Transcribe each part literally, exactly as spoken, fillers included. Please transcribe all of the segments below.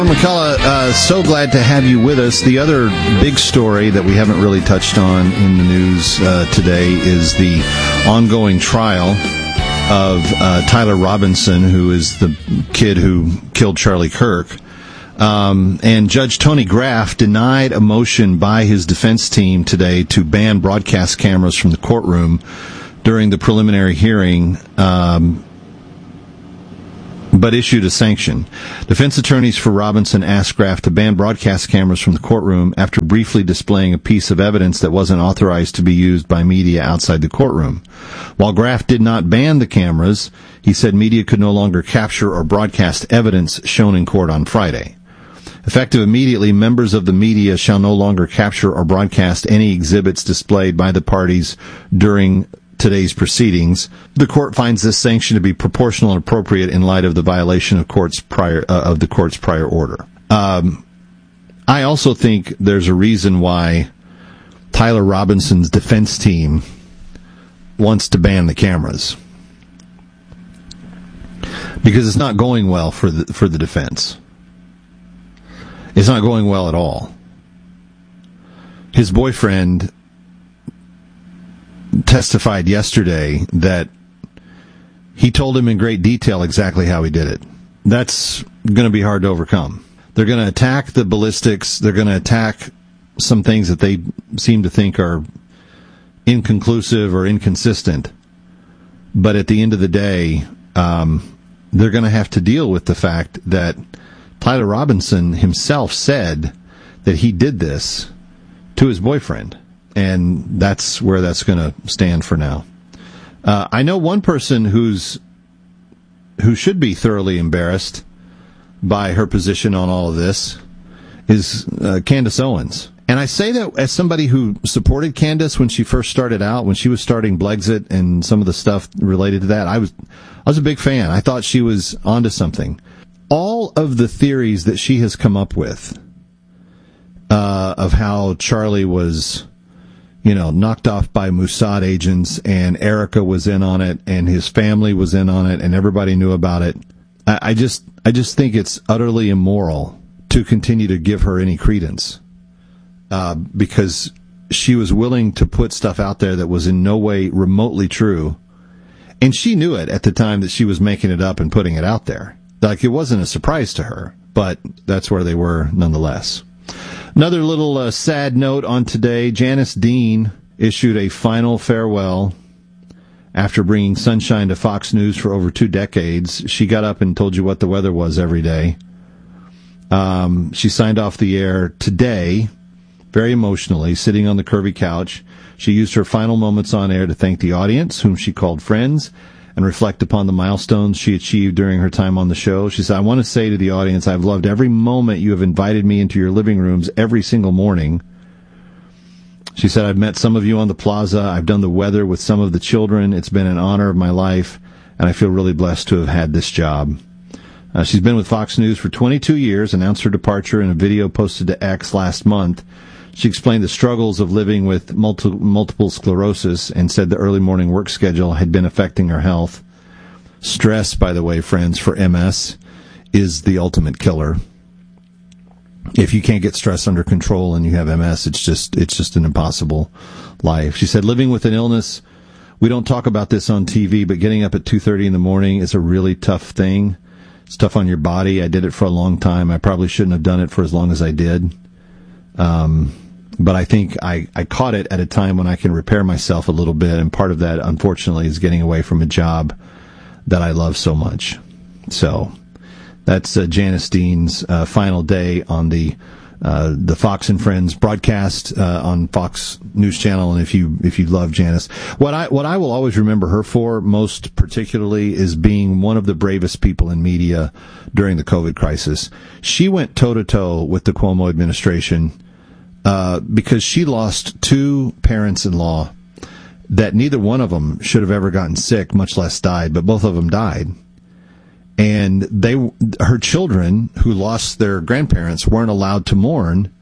McCullough, uh, so glad to have you with us. The other big story that we haven't really touched on in the news uh, today is the ongoing trial of uh, Tyler Robinson, who is the kid who killed Charlie Kirk. Um, and Judge Tony Graff denied a motion by his defense team today to ban broadcast cameras from the courtroom during the preliminary hearing, um, but issued a sanction. Defense attorneys for Robinson asked Graff to ban broadcast cameras from the courtroom after briefly displaying a piece of evidence that wasn't authorized to be used by media outside the courtroom. While Graff did not ban the cameras, he said media could no longer capture or broadcast evidence shown in court on Friday. Effective immediately, members of the media shall no longer capture or broadcast any exhibits displayed by the parties during today's proceedings. The court finds this sanction to be proportional and appropriate in light of the violation of court's prior uh, of the court's prior order. Um, I also think there's a reason why Tyler Robinson's defense team wants to ban the cameras, because it's not going well for the for the defense. It's not going well at all. His boyfriend testified yesterday that he told him in great detail exactly how he did it. That's going to be hard to overcome. They're going to attack the ballistics. They're going to attack some things that they seem to think are inconclusive or inconsistent. But at the end of the day, um, they're going to have to deal with the fact that Tyler Robinson himself said that he did this to his boyfriend. And that's where that's going to stand for now. Uh, I know one person who's who should be thoroughly embarrassed by her position on all of this is uh, Candace Owens. And I say that as somebody who supported Candace when she first started out, when she was starting Blexit and some of the stuff related to that. I was I was a big fan. I thought she was onto something. All of the theories that she has come up with uh, of how Charlie was, you know, knocked off by Mossad agents, and Erica was in on it, and his family was in on it, and everybody knew about it. I, I just, I just think it's utterly immoral to continue to give her any credence, uh, because she was willing to put stuff out there that was in no way remotely true, and she knew it at the time that she was making it up and putting it out there. Like, it wasn't a surprise to her, but that's where they were nonetheless. Another little uh, sad note on today. Janice Dean issued a final farewell after bringing sunshine to Fox News for over two decades. She got up and told you what the weather was every day. Um, she signed off the air today, very emotionally, sitting on the curvy couch. She used her final moments on air to thank the audience, whom she called friends, and reflect upon the milestones she achieved during her time on the show. She said, I want to say to the audience, I've loved every moment you have invited me into your living rooms every single morning. She said, I've met some of you on the plaza. I've done the weather with some of the children. It's been an honor of my life, and I feel really blessed to have had this job. Uh, she's been with Fox News for twenty-two years, announced her departure in a video posted to X last month. She explained the struggles of living with multi- multiple sclerosis and said the early morning work schedule had been affecting her health. Stress, by the way, friends, for M S is the ultimate killer. If you can't get stress under control and you have M S, it's just it's just an impossible life. She said, living with an illness, we don't talk about this on T V, but getting up at two thirty in the morning is a really tough thing. It's tough on your body. I did it for a long time. I probably shouldn't have done it for as long as I did. Um, but I think I, I caught it at a time when I can repair myself a little bit, and part of that, unfortunately, is getting away from a job that I love so much. So that's uh, Janice Dean's uh, final day on the uh, the Fox and Friends broadcast uh, on Fox News Channel. And if you if you love Janice, what I what I will always remember her for most particularly is being one of the bravest people in media during the COVID crisis. She went toe to toe with the Cuomo administration uh, because she lost two parents-in-law that neither one of them should have ever gotten sick, much less died, but both of them died. And they, her children who lost their grandparents weren't allowed to mourn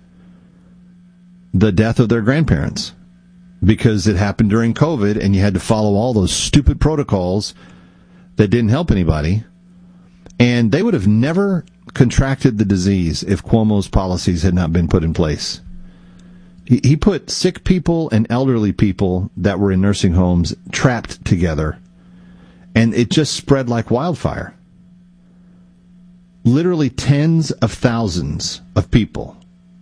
the death of their grandparents because it happened during COVID and you had to follow all those stupid protocols that didn't help anybody. And they would have never contracted the disease if Cuomo's policies had not been put in place. He, he put sick people and elderly people that were in nursing homes trapped together, and it just spread like wildfire. Literally tens of thousands of people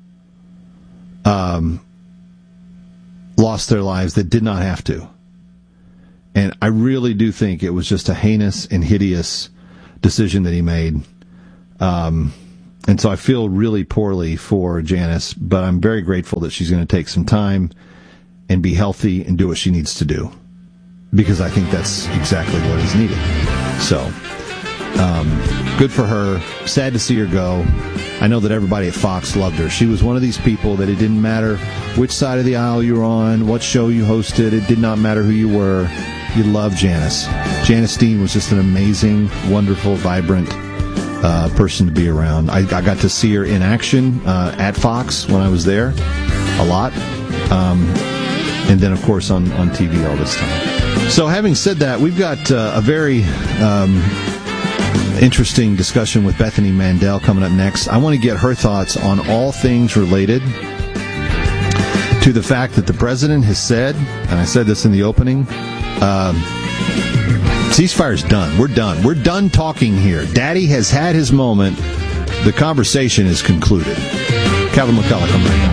um, lost their lives that did not have to. And I really do think it was just a heinous and hideous decision that he made. Um, and so I feel really poorly for Janice, but I'm very grateful that she's going to take some time and be healthy and do what she needs to do, because I think that's exactly what is needed. So, um, good for her. Sad to see her go. I know that everybody at Fox loved her. She was one of these people that it didn't matter which side of the aisle you were on, what show you hosted. It did not matter who you were. You loved Janice. Janice Dean was just an amazing, wonderful, vibrant uh, person to be around. I, I got to see her in action uh, at Fox when I was there a lot. Um, and then, of course, on, on T V all this time. So having said that, we've got uh, a very um, interesting discussion with Bethany Mandel coming up next. I want to get her thoughts on all things related to the fact that the president has said, and I said this in the opening, um, ceasefire's done. We're done. We're done talking here. Daddy has had his moment. The conversation is concluded. Kevin McCullough, come back.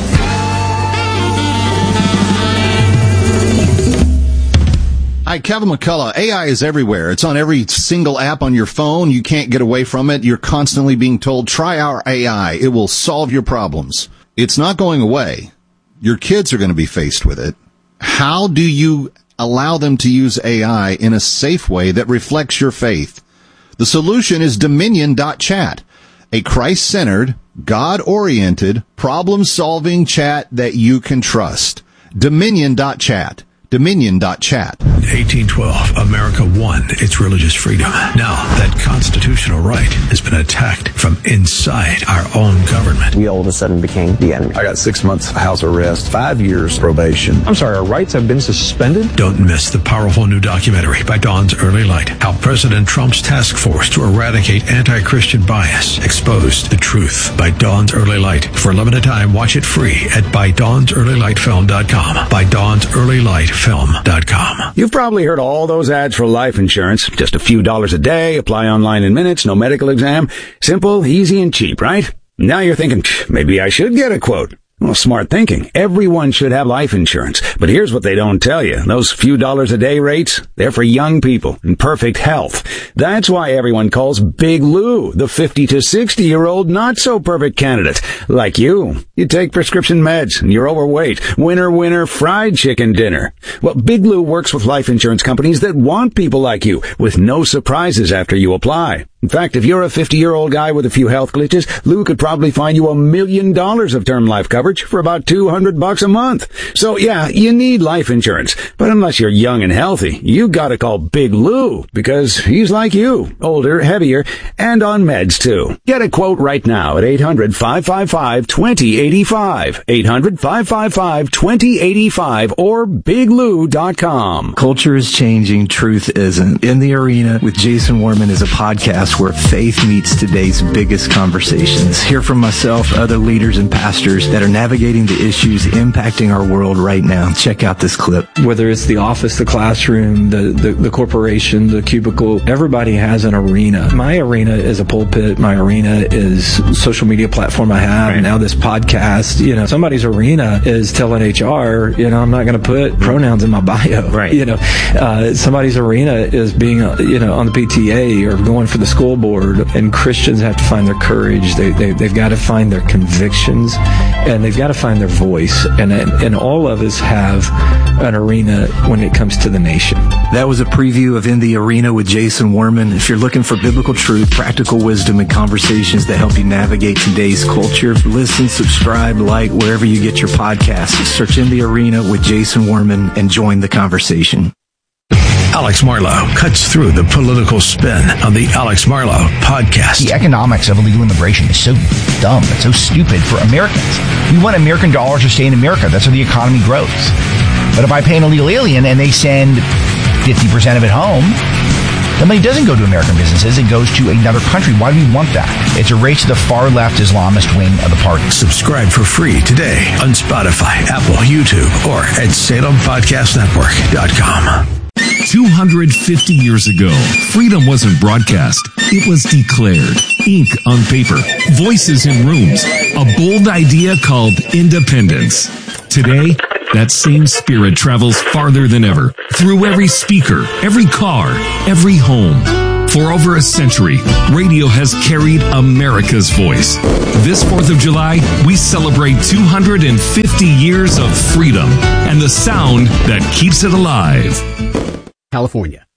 Hi, Kevin McCullough. A I is everywhere. It's on every single app on your phone. You can't get away from it. You're constantly being told, try our A I. It will solve your problems. It's not going away. Your kids are going to be faced with it. How do you allow them to use A I in a safe way that reflects your faith? The solution is Dominion dot chat, a Christ-centered, God-oriented, problem-solving chat that you can trust. Dominion dot chat. Dominion dot chat. eighteen twelve, America won its religious freedom. Now that constitutional right has been attacked from inside our own government. We all of a sudden became the enemy. I got six months house arrest, five years probation. I'm sorry, our rights have been suspended? Don't miss the powerful new documentary by Dawn's Early Light. How President Trump's task force to eradicate anti-Christian bias exposed the truth by Dawn's Early Light. For a limited time, watch it free at by dawns early light film dot com. by dawns early light film dot com. You've probably heard all those ads for life insurance. Just a few dollars a day, apply online in minutes, no medical exam. Simple, easy, and cheap, right? Now you're thinking, maybe I should get a quote. Well, smart thinking. Everyone should have life insurance. But here's what they don't tell you. Those few dollars a day rates, they're for young people in perfect health. That's why everyone calls Big Lou the fifty to sixty year old not so perfect candidate. Like you. You take prescription meds and you're overweight. Winner, winner, fried chicken dinner. Well, Big Lou works with life insurance companies that want people like you with no surprises after you apply. In fact, if you're a fifty-year-old guy with a few health glitches, Lou could probably find you a million dollars of term life coverage for about two hundred bucks a month. So yeah, you need life insurance. But unless you're young and healthy, you gotta call Big Lou, because he's like you, older, heavier, and on meds too. Get a quote right now at eight hundred, five five five, two zero eight five. eight hundred, five five five, two zero eight five or big lou dot com. Culture is changing, truth isn't. In the Arena with Jason Warman is a podcast where faith meets today's biggest conversations. Hear from myself, other leaders and pastors that are navigating the issues impacting our world right now. Check out this clip. Whether it's the office, the classroom, the, the, the corporation, the cubicle, everybody has an arena. My arena is a pulpit. My arena is a social media platform I have. Right. Now this podcast, you know, somebody's arena is telling H R, you know, I'm not going to put pronouns in my bio. Right. You know, uh, somebody's arena is being, uh, you know, on the P T A or going for the school board, and Christians have to find their courage. They, they, they've got to find their convictions, and they've got to find their voice. And, and all of us have an arena when it comes to the nation. That was a preview of In the Arena with Jason Warman. If you're looking for biblical truth, practical wisdom, and conversations that help you navigate today's culture, listen, subscribe, like, wherever you get your podcasts. Search In the Arena with Jason Warman and join the conversation. Alex Marlow cuts through the political spin on the Alex Marlow podcast. The economics of illegal immigration is so dumb. It's so stupid for Americans. We want American dollars to stay in America. That's how the economy grows. But if I pay an illegal alien and they send fifty percent of it home, The money doesn't go to American businesses. It goes to another country. Why do we want that? It's a race to the far-left Islamist wing of the party. Subscribe for free today on Spotify, Apple, YouTube, or at Salem Podcast Network dot com. two hundred fifty years ago, freedom wasn't broadcast. It was declared. Ink on paper. Voices in rooms. A bold idea called independence. Today, that same spirit travels farther than ever. Through every speaker, every car, every home. For over a century, radio has carried America's voice. This fourth of July, we celebrate two hundred fifty years of freedom and the sound that keeps it alive. California.